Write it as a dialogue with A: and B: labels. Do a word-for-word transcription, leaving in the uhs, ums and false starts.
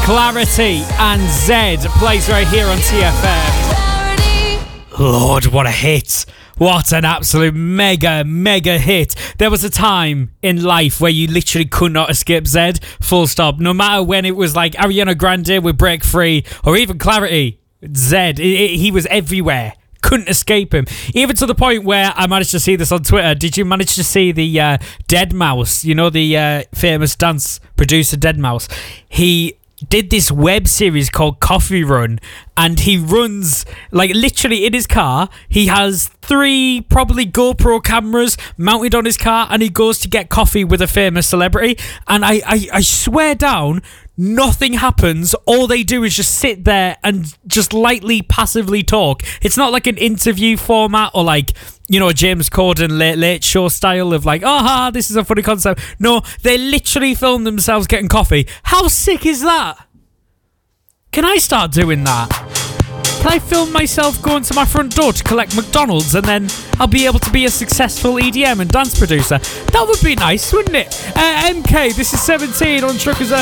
A: Clarity and Zed plays right here on T F M. Lord, what a hit. What an absolute mega, mega hit. There was a time in life where you literally could not escape Zed, full stop. No matter when it was like Ariana Grande with Break Free or even Clarity, Zed, it, it, he was everywhere. Couldn't escape him. Even to the point where I managed to see this on Twitter. Did you manage to see the uh, deadmau five? You know, the uh, famous dance producer deadmau five? He did this web series called Coffee Run, and he runs like literally in his car. He has three probably GoPro cameras mounted on his car, and he goes to get coffee with a famous celebrity. And I, I, I swear down, nothing happens. All they do is just sit there and just lightly passively talk. It's not like an interview format or like, you know, James Corden late late show style of like, aha, this is a funny concept. No, they literally film themselves getting coffee. How sick is that? Can I start doing that? Can I film myself going to my front door to collect McDonald's, and then I'll be able to be a successful E D M and dance producer? That would be nice, wouldn't it? Uh, M K, this is seventeen on Truckers